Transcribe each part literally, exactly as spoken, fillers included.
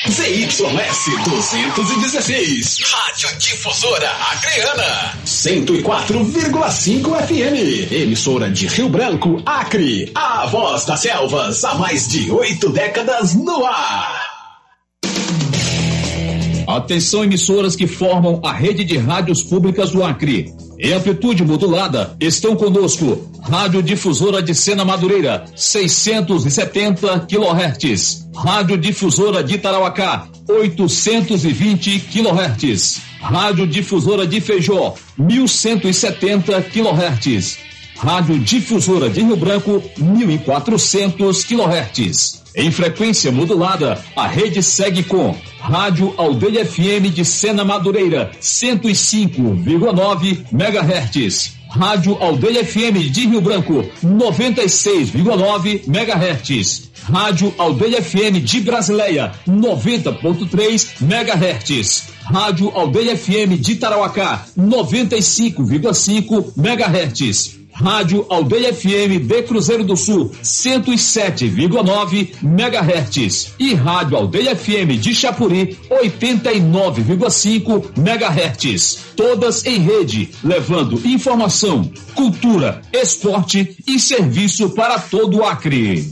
Z Y S duzentos e dezesseis, Rádio Difusora Acreana, cento e quatro vírgula cinco F M, emissora de Rio Branco, Acre, a voz das selvas, há mais de oito décadas no ar. Atenção, emissoras que formam a rede de rádios públicas do Acre. Em amplitude modulada, estão conosco Rádio Difusora de Sena Madureira, seiscentos e setenta quilohertz. Rádio Difusora de Tarauacá, oitocentos e vinte quilohertz. Rádio Difusora de Feijó, mil cento e setenta quilohertz. Rádio Difusora de Rio Branco, mil e quatrocentos quilohertz. Em frequência modulada, a rede segue com Rádio Aldeia F M de Sena Madureira, cento e cinco vírgula nove megahertz. Rádio Aldeia F M de Rio Branco, noventa e seis vírgula nove megahertz. Rádio Aldeia F M de Brasileia, noventa ponto três megahertz. Rádio Aldeia F M de Tarauacá, noventa e cinco vírgula cinco megahertz. Rádio Aldeia F M de Cruzeiro do Sul, cento e sete vírgula nove megahertz. E Rádio Aldeia F M de Chapuri, oitenta e nove vírgula cinco megahertz. Todas em rede, levando informação, cultura, esporte e serviço para todo o Acre.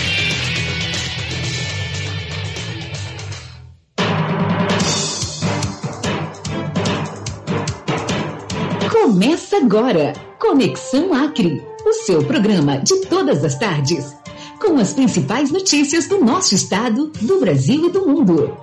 Começa agora, Conexão Acre, o seu programa de todas as tardes, com as principais notícias do nosso estado, do Brasil e do mundo.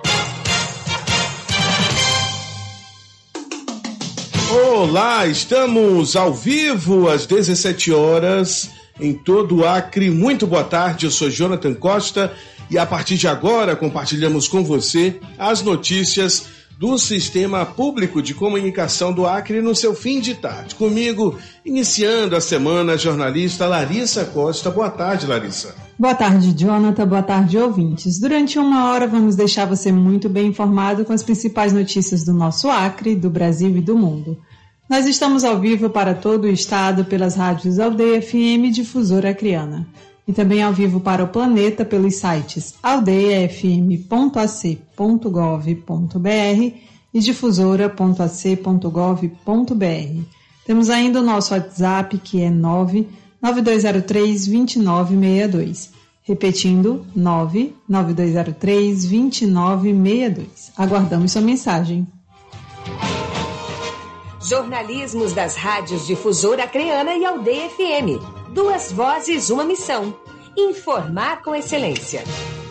Olá, estamos ao vivo às dezessete horas em todo o Acre. Muito boa tarde, eu sou Jonathan Costa e a partir de agora compartilhamos com você as notícias do Sistema Público de Comunicação do Acre no seu fim de tarde. Comigo, iniciando a semana, a jornalista Larissa Costa. Boa tarde, Larissa. Boa tarde, Jonathan. Boa tarde, ouvintes. Durante uma hora vamos deixar você muito bem informado com as principais notícias do nosso Acre, do Brasil e do mundo. Nós estamos ao vivo para todo o estado pelas rádios Aldeia F M e Difusora Acreana. E também ao vivo para o planeta pelos sites aldeia f m ponto a c ponto gov ponto b r e difusora ponto a c ponto gov ponto b r. Temos ainda o nosso WhatsApp, que é nove nove dois zero três, dois nove seis dois. Repetindo, nove nove dois zero três, dois nove seis dois. Aguardamos sua mensagem. Jornalismos das rádios Difusora Acreana e Aldeia F M. Duas vozes, uma missão. Informar com excelência.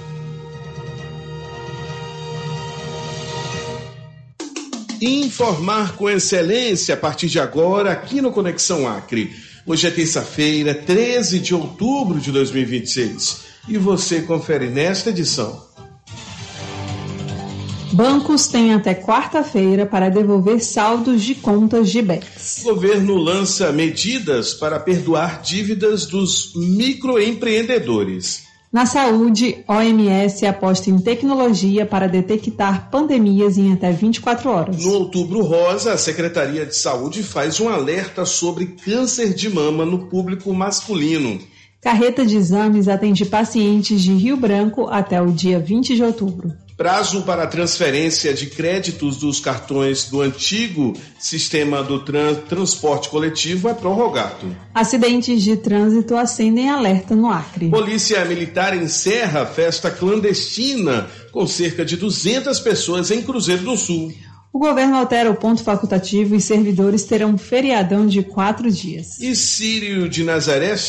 Informar com excelência a partir de agora aqui no Conexão Acre. Hoje é terça-feira, treze de outubro de dois mil e vinte e seis. E você confere nesta edição. Bancos têm até quarta-feira para devolver saldos de contas de B E Cs. O governo lança medidas para perdoar dívidas dos microempreendedores. Na saúde, O M S aposta em tecnologia para detectar pandemias em até vinte e quatro horas. No Outubro Rosa, a Secretaria de Saúde faz um alerta sobre câncer de mama no público masculino. Carreta de exames atende pacientes de Rio Branco até o dia vinte de outubro. Prazo para a transferência de créditos dos cartões do antigo sistema do trans, transporte coletivo é prorrogado. Acidentes de trânsito acendem alerta no Acre. Polícia Militar encerra festa clandestina com cerca de duzentas pessoas em Cruzeiro do Sul. O governo altera o ponto facultativo e servidores terão um feriadão de quatro dias. E Círio de Nazaré